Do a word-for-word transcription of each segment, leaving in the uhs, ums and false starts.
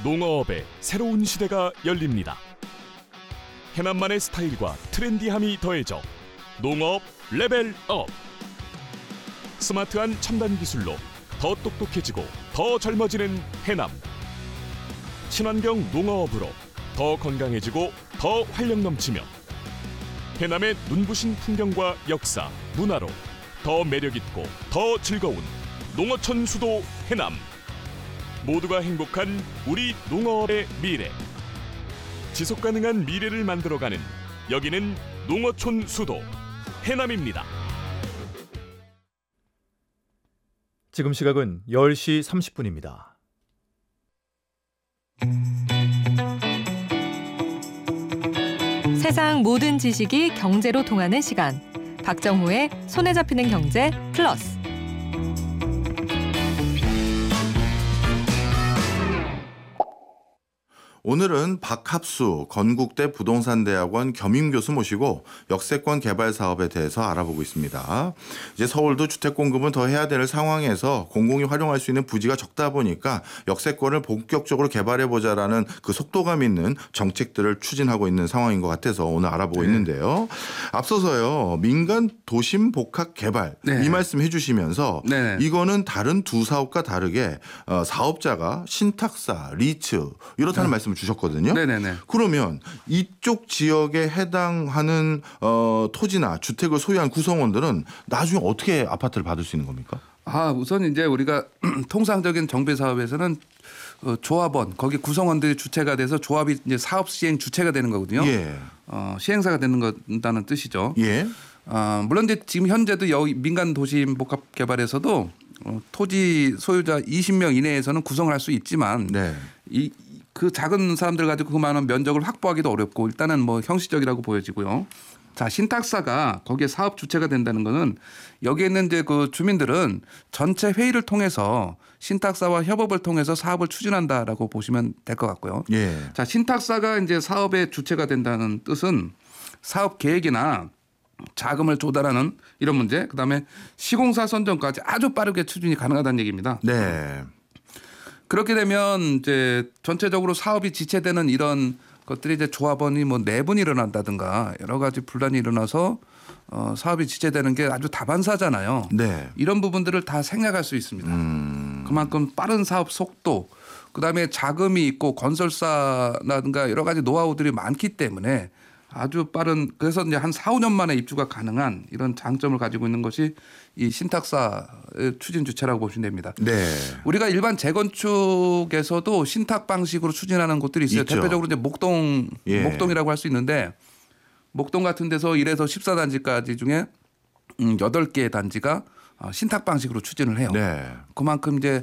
농어업의 새로운 시대가 열립니다. 해남만의 스타일과 트렌디함이 더해져 농어업 레벨업. 스마트한 첨단 기술로 더 똑똑해지고 더 젊어지는 해남. 친환경 농어업으로 더 건강해지고 더 활력 넘치며 해남의 눈부신 풍경과 역사, 문화로 더 매력있고 더 즐거운 농어촌 수도 해남. 모두가 행복한 우리 농어업의 미래. 지속가능한 미래를 만들어가는 여기는 농어촌 수도 해남입니다. 지금 시각은 열 시 삼십 분입니다. 세상 모든 지식이 경제로 통하는 시간. 박정호의 손에 잡히는 경제 플러스. 오늘은 박합수 건국대 부동산대학원 겸임교수 모시고 역세권 개발 사업에 대해서 알아보고 있습니다. 이제 서울도 주택 공급은 더 해야 되는 상황에서 공공이 활용할 수 있는 부지가 적다 보니까 역세권을 본격적으로 개발해보자라는 그 속도감 있는 정책들을 추진하고 있는 상황인 것 같아서 오늘 알아보고 네. 있는데요. 앞서서요. 민간 도심 복합 개발 네. 이 말씀 해주시면서 네. 이거는 다른 두 사업과 다르게 사업자가 신탁사, 리츠 이렇다는 네. 말씀 주셨거든요. 네네네. 그러면 이쪽 지역에 해당하는 어, 토지나 주택을 소유한 구성원들은 나중에 어떻게 아파트를 받을 수 있는 겁니까? 아, 우선 이제 우리가 통상적인 정비 사업에서는 어, 조합원 거기 구성원들이 주체가 돼서 조합이 이제 사업 시행 주체가 되는 거거든요. 예. 어, 시행사가 되는 거다는 뜻이죠. 예. 어, 물론 이제 지금 현재도 여기 민간 도심 복합 개발에서도 어, 토지 소유자 이십 명 이내에서는 구성을 할 수 있지만 네. 이 그 작은 사람들 가지고 그 많은 면적을 확보하기도 어렵고 일단은 뭐 형식적이라고 보여지고요. 자, 신탁사가 거기에 사업 주체가 된다는 거는 여기에 있는 이제 그 주민들은 전체 회의를 통해서 신탁사와 협업을 통해서 사업을 추진한다라고 보시면 될 것 같고요. 예. 자, 신탁사가 이제 사업의 주체가 된다는 뜻은 사업 계획이나 자금을 조달하는 이런 문제, 그다음에 시공사 선정까지 아주 빠르게 추진이 가능하다는 얘기입니다. 네. 그렇게 되면 이제 전체적으로 사업이 지체되는 이런 것들이 이제 조합원이 뭐 내분이 일어난다든가 여러 가지 분란이 일어나서 어, 사업이 지체되는 게 아주 다반사잖아요. 네. 이런 부분들을 다 생략할 수 있습니다. 음. 그만큼 빠른 사업 속도, 그다음에 자금이 있고 건설사라든가 여러 가지 노하우들이 많기 때문에 아주 빠른, 그래서 이제 한 사, 오 년 만에 입주가 가능한 이런 장점을 가지고 있는 것이 이 신탁사의 추진 주체라고 보시면 됩니다. 네. 우리가 일반 재건축에서도 신탁 방식으로 추진하는 곳들이 있어요. 있죠. 대표적으로 이제 목동, 예. 목동이라고 할 수 있는데 목동 같은 데서 일에서 십사 단지까지 중에 여덟 개의 단지가 신탁 방식으로 추진을 해요. 네. 그만큼 이제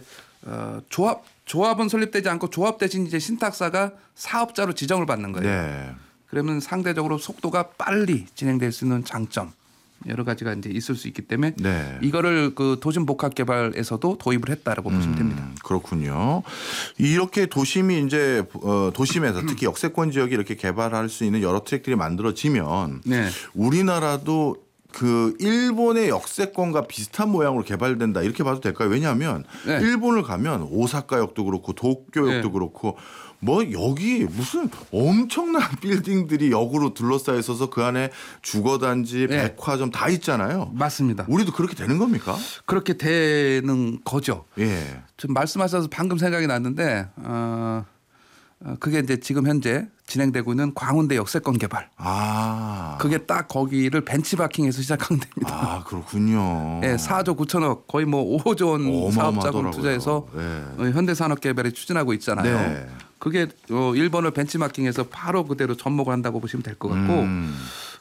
조합, 조합은 설립되지 않고 조합 대신 이제 신탁사가 사업자로 지정을 받는 거예요. 네. 그러면 상대적으로 속도가 빨리 진행될 수 있는 장점 여러 가지가 이제 있을 수 있기 때문에 네. 이거를 그 도심 복합 개발에서도 도입을 했다라고 음, 보시면 됩니다. 그렇군요. 이렇게 도심이 이제 어, 도심에서 특히 역세권 지역이 이렇게 개발할 수 있는 여러 트랙들이 만들어지면 네. 우리나라도 그 일본의 역세권과 비슷한 모양으로 개발된다 이렇게 봐도 될까요? 왜냐하면 네. 일본을 가면 오사카역도 그렇고 도쿄역도 네. 그렇고 뭐 여기 무슨 엄청난 빌딩들이 역으로 둘러싸여 있어서 그 안에 주거단지, 네. 백화점 다 있잖아요. 맞습니다. 우리도 그렇게 되는 겁니까? 그렇게 되는 거죠. 예. 좀 말씀하셔서 방금 생각이 났는데 어, 그게 이제 지금 현재 진행되고 있는 광운대 역세권 개발. 아. 그게 딱 거기를 벤치마킹해서 시작한 됩니다. 아, 그렇군요. 네, 사조 구천억 거의 뭐 오조 원 사업자금 투자해서 네. 현대산업개발이 추진하고 있잖아요. 네. 그게 일본을 벤치마킹해서 바로 그대로 접목을 한다고 보시면 될 것 같고 음.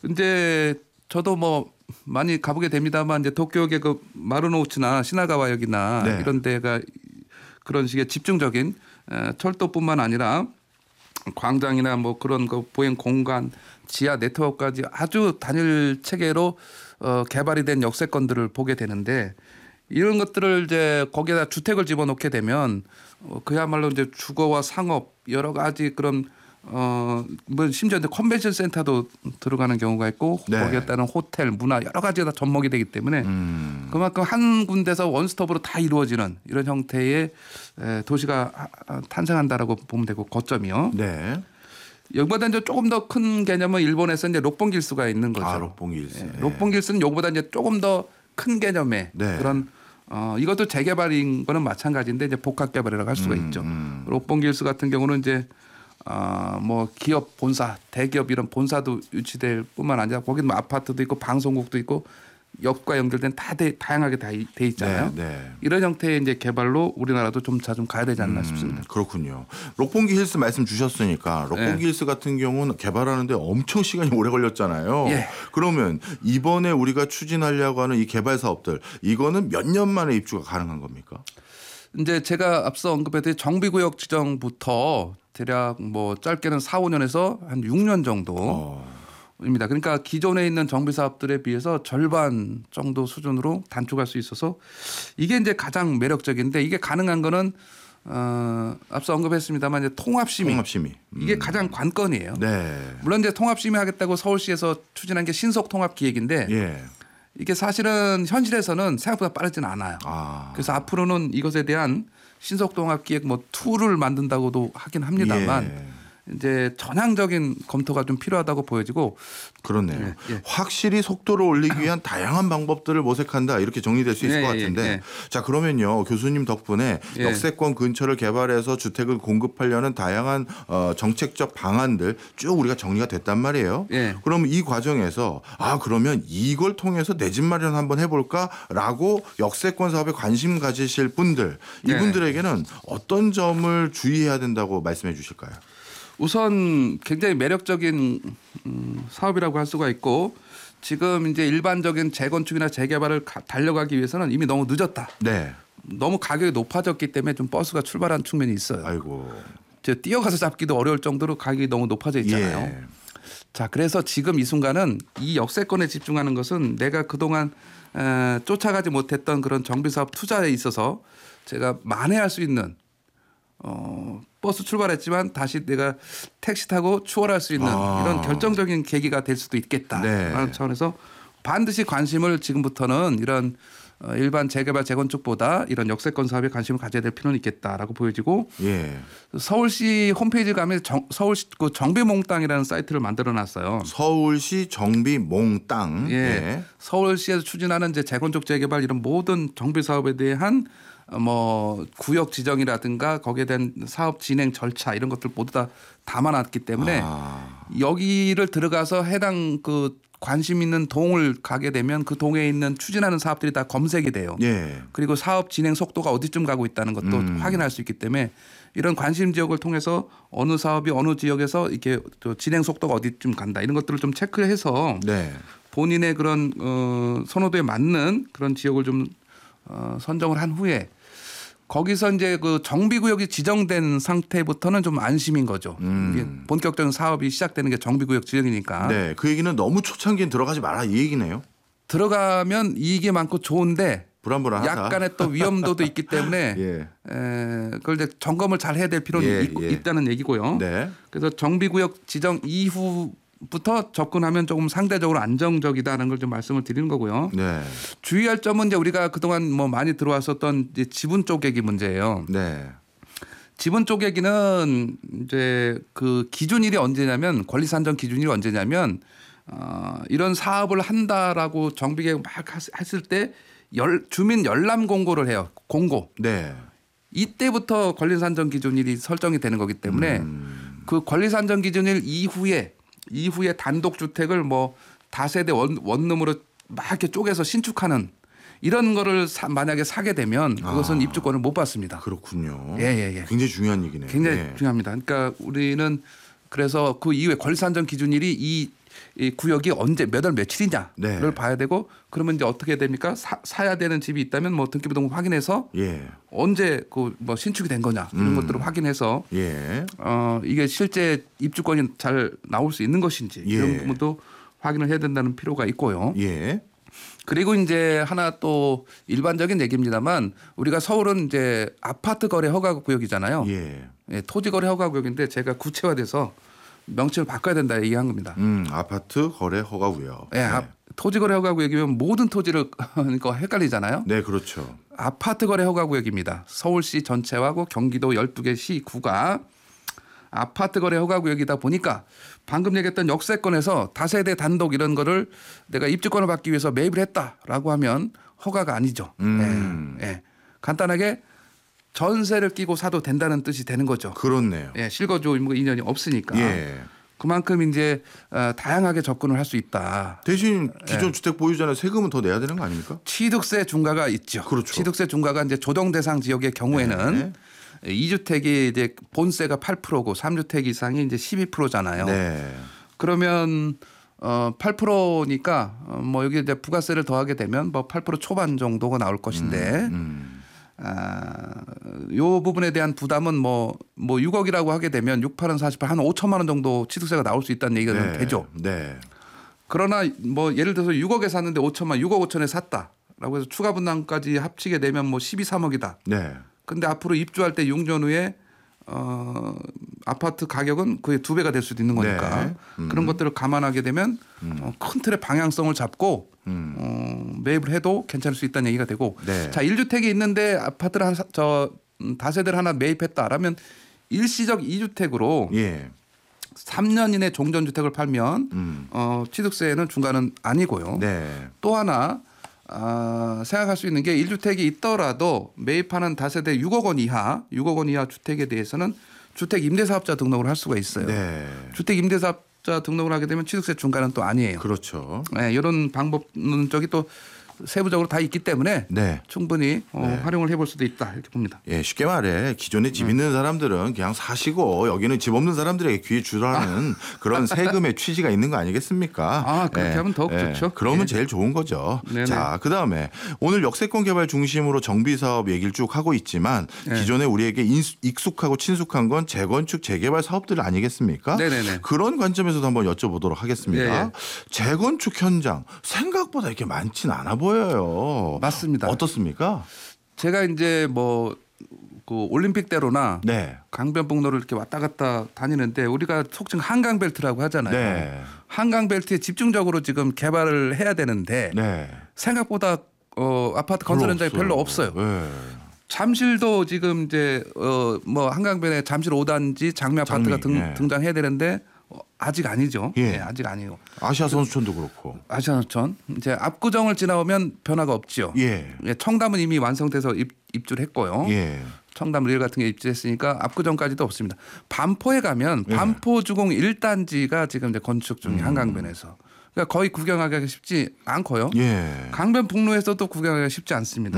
이제 저도 뭐 많이 가보게 됩니다만 이제 도쿄역의 그 마루노우츠나 시나가와역이나 네. 이런 데가 그런 식의 집중적인 철도뿐만 아니라 광장이나 뭐 그런 거 보행 공간, 지하 네트워크까지 아주 단일 체계로 어, 개발이 된 역세권들을 보게 되는데 이런 것들을 이제 거기에다 주택을 집어넣게 되면 어, 그야말로 이제 주거와 상업 여러 가지 그런 어, 뭐 심지어 이제 컨벤션 센터도 들어가는 경우가 있고 네. 거기에 따른 호텔, 문화 여러 가지가 다 접목이 되기 때문에 음. 그만큼 한 군데서 원스톱으로 다 이루어지는 이런 형태의 에, 도시가 하- 탄생한다라고 보면 되고 거점이요. 네. 여기보다 이제 조금 더 큰 개념은 일본에서 이제 록봉길수가 있는 거죠. 아, 록봉길수. 예, 록봉길수는 여기보다 이제 조금 더 큰 개념의 네. 그런 어, 이것도 재개발인 거는 마찬가지인데 이제 복합 개발이라고 할 수가 음, 있죠. 음. 록봉길수 같은 경우는 이제 어, 뭐 기업 본사, 대기업 이런 본사도 유치될 뿐만 아니라 거기는 뭐 아파트도 있고 방송국도 있고 역과 연결된 다 돼, 다양하게 다 돼 있잖아요. 네, 네. 이런 형태의 이제 개발로 우리나라도 좀 자주 가야 되지 않나 음, 싶습니다. 그렇군요. 록봉기 힐스 말씀 주셨으니까 록봉기 네. 힐스 같은 경우는 개발하는데 엄청 시간이 오래 걸렸잖아요. 예. 그러면 이번에 우리가 추진하려고 하는 이 개발 사업들 이거는 몇 년 만에 입주가 가능한 겁니까? 이제 제가 앞서 언급했듯이 정비구역 지정부터 대략 뭐 짧게는 사, 오 년에서 한 육 년 정도. 어. 입니다. 그러니까 기존에 있는 정비 사업들에 비해서 절반 정도 수준으로 단축할 수 있어서 이게 이제 가장 매력적인데 이게 가능한 거는 어, 앞서 언급했습니다만 이제 통합심의 통합심의. 음. 이게 가장 관건이에요. 네. 물론 이제 통합심의 하겠다고 서울시에서 추진한 게 신속 통합 기획인데 예. 이게 사실은 현실에서는 생각보다 빠르진 않아요. 아. 그래서 앞으로는 이것에 대한 신속 통합 기획 뭐 툴을 만든다고도 하긴 합니다만 예. 이제 전향적인 검토가 좀 필요하다고 보여지고 그렇네요. 예, 예. 확실히 속도를 올리기 위한 다양한 방법들을 모색한다 이렇게 정리될 수 있을 예, 것 예, 같은데 예. 자 그러면요 교수님 덕분에 예. 역세권 근처를 개발해서 주택을 공급하려는 다양한 어, 정책적 방안들 쭉 우리가 정리가 됐단 말이에요. 예. 그럼 이 과정에서 아 그러면 이걸 통해서 내 집 마련 한번 해볼까라고 역세권 사업에 관심 가지실 분들 네. 이분들에게는 어떤 점을 주의해야 된다고 말씀해 주실까요? 우선 굉장히 매력적인 음, 사업이라고 할 수가 있고 지금 이제 일반적인 재건축이나 재개발을 가, 달려가기 위해서는 이미 너무 늦었다. 네. 너무 가격이 높아졌기 때문에 좀 버스가 출발한 측면이 있어요. 아이고. 저 뛰어가서 잡기도 어려울 정도로 가격이 너무 높아져 있잖아요. 예. 자, 그래서 지금 이 순간은 이 역세권에 집중하는 것은 내가 그동안 에, 쫓아가지 못했던 그런 정비사업 투자에 있어서 제가 만회할 수 있는 어, 버스 출발했지만 다시 내가 택시 타고 추월할 수 있는 아. 이런 결정적인 계기가 될 수도 있겠다라는 네. 차원에서 반드시 관심을 지금부터는 이런 어, 일반 재개발 재건축보다 이런 역세권 사업에 관심을 가져야 될 필요는 있겠다라고 보여지고 예. 서울시 홈페이지 가면 정, 서울시 그 정비몽땅이라는 사이트를 만들어놨어요. 서울시 정비 몽땅. 예. 예. 서울시에서 추진하는 이제 재건축 재개발 이런 모든 정비 사업에 대한 어, 뭐 구역 지정이라든가 거기에 대한 사업 진행 절차 이런 것들 모두 다 담아놨기 때문에 아. 여기를 들어가서 해당 그 관심 있는 동을 가게 되면 그 동에 있는 추진하는 사업들이 다 검색이 돼요. 예. 그리고 사업 진행 속도가 어디쯤 가고 있다는 것도 음. 확인할 수 있기 때문에 이런 관심 지역을 통해서 어느 사업이 어느 지역에서 이렇게 또 진행 속도가 어디쯤 간다 이런 것들을 좀 체크해서 네. 본인의 그런 어, 선호도에 맞는 그런 지역을 좀 어, 선정을 한 후에 거기서 이제 그 정비구역이 지정된 상태부터는 좀 안심인 거죠. 음. 이게 본격적인 사업이 시작되는 게 정비구역 지정이니까 네. 그 얘기는 너무 초창기엔 들어가지 마라 이 얘기네요. 들어가면 이익이 많고 좋은데 불안불안하다. 약간의 또 위험도도 있기 때문에 예. 에, 그걸 이제 점검을 잘 해야 될 필요는 예, 있, 예. 있다는 얘기고요. 네. 그래서 정비구역 지정 이후부터 접근하면 조금 상대적으로 안정적이다는 걸 좀 말씀을 드리는 거고요. 네. 주의할 점은 이제 우리가 그동안 뭐 많이 들어왔었던 이제 지분 쪼개기 문제예요. 네. 지분 쪼개기는 이제 그 기준일이 언제냐면 권리 산정 기준일이 언제냐면 어, 이런 사업을 한다라고 정비계획 막 했을 때 열, 주민 열람 공고를 해요. 공고. 네. 이때부터 권리 산정 기준일이 설정이 되는 거기 때문에 음. 그 권리 산정 기준일 이후에 이후에 단독 주택을 뭐 다세대 원, 원룸으로 막 이렇게 쪼개서 신축하는 이런 거를 사, 만약에 사게 되면 그것은 아. 입주권을 못 받습니다. 그렇군요. 예, 예, 예. 굉장히 중요한 얘기네요. 굉장히 예. 중요합니다. 그러니까 우리는 그래서 그 이후에 권리 산정 기준일이 이, 이 구역이 언제 몇 월 며칠이냐를 네. 봐야 되고 그러면 이제 어떻게 됩니까? 사, 사야 되는 집이 있다면 뭐 등기부등본 확인해서 예. 언제 그 뭐 신축이 된 거냐 이런 음. 것들을 확인해서 예. 어 이게 실제 입주권이 잘 나올 수 있는 것인지 예. 이런 부분도 확인을 해야 된다는 필요가 있고요. 예. 그리고 이제 하나 또 일반적인 얘기입니다만 우리가 서울은 이제 아파트 거래 허가 구역이잖아요. 예. 예, 토지 거래 허가 구역인데 제가 구체화돼서 명칭을 바꿔야 된다 얘기한 겁니다. 음, 아파트 거래 허가구요. 예, 아, 토지 거래 허가구역이면 모든 토지를 그러니까 헷갈리잖아요. 네, 그렇죠. 아파트 거래 허가구역입니다. 서울시 전체하고 경기도 열두 개 시구가 아파트 거래 허가구역이다 보니까 방금 얘기했던 역세권에서 다세대 단독 이런 거를 내가 입주권을 받기 위해서 매입을 했다라고 하면 허가가 아니죠. 음. 예, 예. 간단하게 전세를 끼고 사도 된다는 뜻이 되는 거죠. 그렇네요. 예, 실거주 의무 인연이 없으니까. 예. 그만큼 이제 어, 다양하게 접근을 할 수 있다. 대신 기존 예. 주택 보유자는 세금은 더 내야 되는 거 아닙니까? 취득세 중과가 있죠. 그렇죠. 취득세 중과가 이제 조정 대상 지역의 경우에는 네. 이 주택이 이제 본세가 팔 퍼센트고 삼 주택 이상이 이제 십이 퍼센트잖아요. 네. 그러면 어 팔 퍼센트니까 뭐 여기 이제 부가세를 더하게 되면 뭐 팔 퍼센트 초반 정도가 나올 것인데 음. 아, 요 부분에 대한 부담은 뭐, 뭐 육억이라고 하게 되면 육, 팔은 사십팔, 한 오천만 원 정도 취득세가 나올 수 있다는 얘기가 네. 되죠. 네. 그러나 뭐 예를 들어서 육억에 샀는데 오천만, 육억 오천에 샀다라고 해서 추가 분담까지 합치게 되면 뭐 십이, 삼억이다. 네. 근데 앞으로 입주할 때 육 년 후에 어, 아파트 가격은 거의 두 배가 될 수도 있는 거니까 네. 음. 그런 것들을 감안하게 되면 음. 어, 큰 틀의 방향성을 잡고 음. 어, 매입을 해도 괜찮을 수 있다는 얘기가 되고 네. 자 일 주택이 있는데 아파트를 한 저 다세대를 하나 매입했다라면 일시적 이 주택으로 예. 삼 년 이내 종전주택을 팔면 음. 어, 취득세는 중과는 아니고요. 네. 또 하나 아, 생각할 수 있는 게 일 주택이 있더라도 매입하는 다세대 육억 원 이하, 육억 원 이하 주택에 대해서는 주택 임대사업자 등록을 할 수가 있어요. 네. 주택 임대사업자 등록을 하게 되면 취득세 중과는 또 아니에요. 그렇죠. 네, 이런 방법은 저기 또 세부적으로 다 있기 때문에 네. 충분히 어, 네. 활용을 해볼 수도 있다 이렇게 봅니다. 예, 쉽게 말해 기존에 집 있는 사람들은 그냥 사시고 여기는 집 없는 사람들에게 귀에 주라는 그런 세금의 취지가 있는 거 아니겠습니까? 아, 그렇게 하면 더욱 좋죠. 그러면 예. 제일 좋은 거죠. 네네. 자, 그다음에 오늘 역세권 개발 중심으로 정비 사업 얘기를 쭉 하고 있지만 네. 기존에 우리에게 인수- 익숙하고 친숙한 건 재건축 재개발 사업들 아니겠습니까? 네네네. 그런 관점에서도 한번 여쭤보도록 하겠습니다. 예, 예. 재건축 현장 생각보다 이렇게 많진 않아 보여요. 맞습니다. 어떻습니까? 제가 이제 뭐 그 올림픽대로나 네. 강변북로를 이렇게 왔다 갔다 다니는데 우리가 속칭 한강벨트라고 하잖아요. 네. 한강벨트에 집중적으로 지금 개발을 해야 되는데 네. 생각보다 어, 아파트 건설 현장이 별로 없어요. 네. 잠실도 지금 이제 어, 뭐 한강변에 잠실 오 단지 장미 아파트가 장미, 등, 예. 등장해야 되는데 어, 아직 아니죠. 예. 예, 아직 아니에요. 아시아 선수촌도 그렇고. 아시아노천 이제 압구정을 지나오면 변화가 없죠. 예. 예, 청담은 이미 완성돼서 입, 입주를 했고요. 예. 청담 릴 같은 게 입주했으니까 압구정까지도 없습니다. 반포에 가면 예. 반포 주공 일 단지가 지금 이제 건축 중이 음. 한강변에서 그러니까 거의 구경하기가 쉽지 않고요. 예. 강변북로에서도 구경하기가 쉽지 않습니다.